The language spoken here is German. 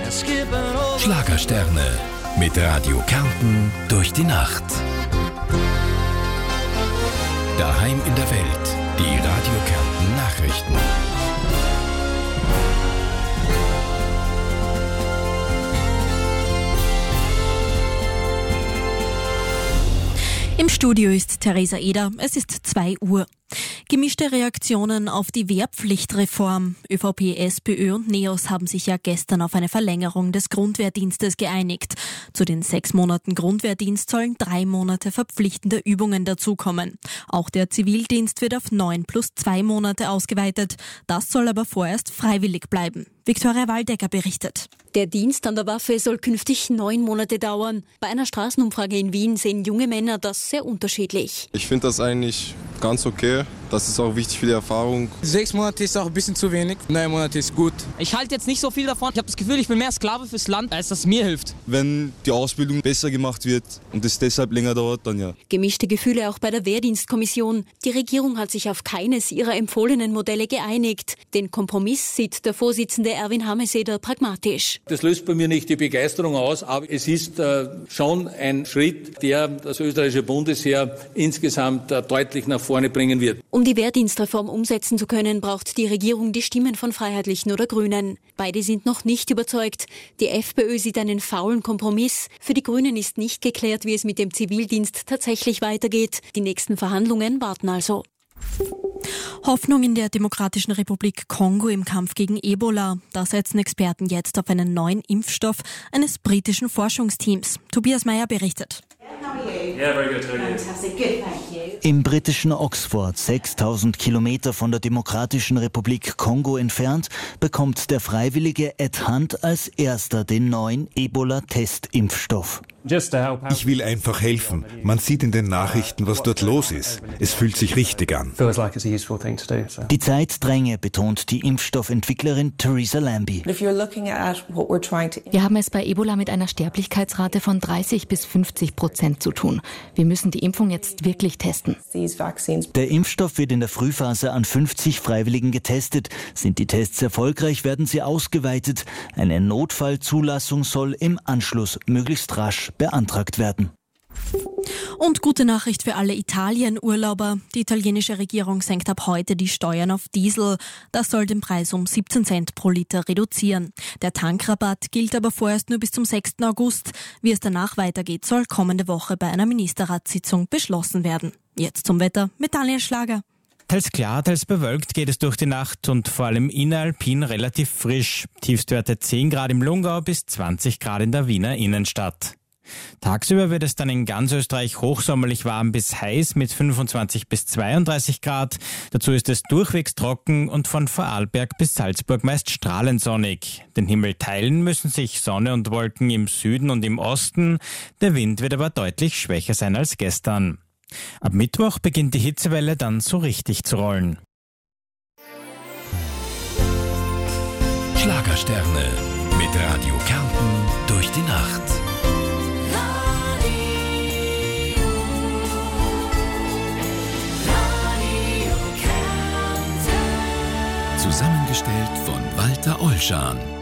Schlagersterne mit Radio Kärnten durch die Nacht. Daheim in der Welt, die Radio Kärnten Nachrichten. Im Studio ist Theresa Eder. Es ist 2 Uhr. Gemischte Reaktionen auf die Wehrpflichtreform. ÖVP, SPÖ und NEOS haben sich ja gestern auf eine Verlängerung des Grundwehrdienstes geeinigt. Zu den 6 Monaten Grundwehrdienst sollen 3 Monate verpflichtende Übungen dazukommen. Auch der Zivildienst wird auf 9 plus 2 Monate ausgeweitet. Das soll aber vorerst freiwillig bleiben. Viktoria Waldecker berichtet. Der Dienst an der Waffe soll künftig 9 Monate dauern. Bei einer Straßenumfrage in Wien sehen junge Männer das sehr unterschiedlich. Ich finde das eigentlich ganz okay. Das ist auch wichtig für die Erfahrung. 6 Monate ist auch ein bisschen zu wenig. 9 Monate ist gut. Ich halte jetzt nicht so viel davon. Ich habe das Gefühl, ich bin mehr Sklave fürs Land, als das mir hilft. Wenn die Ausbildung besser gemacht wird und es deshalb länger dauert, dann ja. Gemischte Gefühle auch bei der Wehrdienstkommission. Die Regierung hat sich auf keines ihrer empfohlenen Modelle geeinigt. Den Kompromiss sieht der Vorsitzende Erwin Hameseder pragmatisch. Das löst bei mir nicht die Begeisterung aus, aber es ist schon ein Schritt, der das österreichische Bundesheer insgesamt deutlich nach vorne bringen wird. Um die Wehrdienstreform umsetzen zu können, braucht die Regierung die Stimmen von Freiheitlichen oder Grünen. Beide sind noch nicht überzeugt. Die FPÖ sieht einen faulen Kompromiss. Für die Grünen ist nicht geklärt, wie es mit dem Zivildienst tatsächlich weitergeht. Die nächsten Verhandlungen warten also. Hoffnung in der Demokratischen Republik Kongo im Kampf gegen Ebola. Da setzen Experten jetzt auf einen neuen Impfstoff eines britischen Forschungsteams. Tobias Meyer berichtet. Im britischen Oxford, 6000 Kilometer von der Demokratischen Republik Kongo entfernt, bekommt der Freiwillige Ed Hunt als erster den neuen Ebola-Testimpfstoff. Ich will einfach helfen. Man sieht in den Nachrichten, was dort los ist. Es fühlt sich richtig an. Die Zeit dränge, betont die Impfstoffentwicklerin Theresa Lambie. Wir haben es bei Ebola mit einer Sterblichkeitsrate von 30-50% zu tun. Wir müssen die Impfung jetzt wirklich testen. Der Impfstoff wird in der Frühphase an 50 Freiwilligen getestet. Sind die Tests erfolgreich, werden sie ausgeweitet. Eine Notfallzulassung soll im Anschluss möglichst rasch beantragt werden. Und gute Nachricht für alle Italien-Urlauber. Die italienische Regierung senkt ab heute die Steuern auf Diesel. Das soll den Preis um 17 Cent pro Liter reduzieren. Der Tankrabatt gilt aber vorerst nur bis zum 6. August. Wie es danach weitergeht, soll kommende Woche bei einer Ministerratssitzung beschlossen werden. Jetzt zum Wetter mit Daniel Schlager. Teils klar, teils bewölkt geht es durch die Nacht und vor allem inneralpin relativ frisch. Tiefstwerte 10 Grad im Lungau bis 20 Grad in der Wiener Innenstadt. Tagsüber wird es dann in ganz Österreich hochsommerlich warm bis heiß mit 25 bis 32 Grad. Dazu ist es durchwegs trocken und von Vorarlberg bis Salzburg meist strahlend sonnig. Den Himmel teilen müssen sich Sonne und Wolken im Süden und im Osten. Der Wind wird aber deutlich schwächer sein als gestern. Ab Mittwoch beginnt die Hitzewelle dann so richtig zu rollen. Schlagersterne mit Radio Kärnten durch die Nacht. Zusammengestellt von Walter Olschan.